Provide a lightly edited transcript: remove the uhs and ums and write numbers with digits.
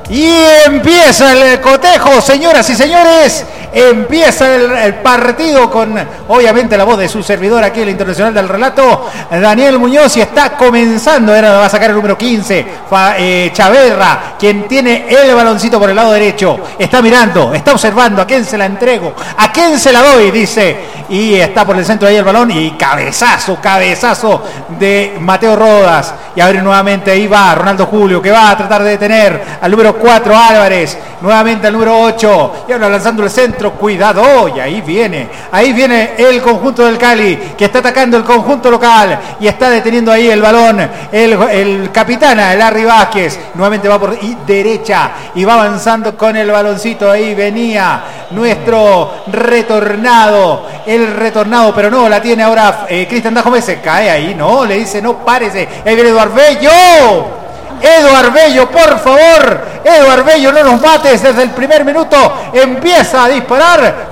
Y empieza el cotejo, señoras y señores. Empieza el partido con, obviamente, la voz de su servidor aquí, el internacional del relato, Daniel Muñoz, y está comenzando. Ahora va a sacar el número 15, Chaverra, quien tiene el baloncito por el lado derecho. Está mirando, está observando a quién se la entrego, a quién se la doy, dice. Y está por el centro ahí el balón y cabezazo de Mateo Rodas. Y abre nuevamente, ahí va Ronaldo Julio, que va a tratar de detener al número 4 Álvarez, nuevamente al número 8, y ahora lanzando el centro, cuidado, y ahí viene el conjunto del Cali, que está atacando el conjunto local, y está deteniendo ahí el balón, el capitana, el Larry Vázquez, nuevamente va por derecha, y va avanzando con el baloncito, ahí venía nuestro retornado, pero no, la tiene ahora Cristian Dajome, se cae ahí, no, le dice, no, párese, ahí viene Eduardo Bello, por favor, Eduardo Bello, no nos mates desde el primer minuto, empieza a disparar.